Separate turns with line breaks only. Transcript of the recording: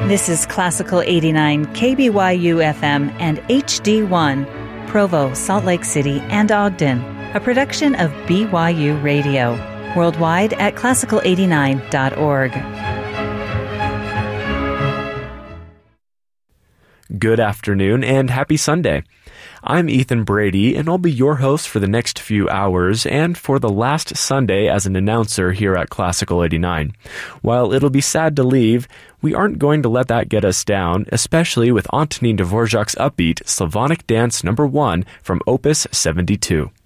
This is Classical 89 KBYU FM and HD1, Provo, Salt Lake City, and Ogden, a production of BYU Radio, worldwide at classical89.org.
Good afternoon and happy Sunday. I'm Ethan Brady, and I'll be your host for the next few hours and for the last Sunday as an announcer here at Classical 89. While it'll be sad to leave, we aren't going to let that get us down, especially with Antonin Dvorak's upbeat Slavonic Dance No. 1 from Opus 72.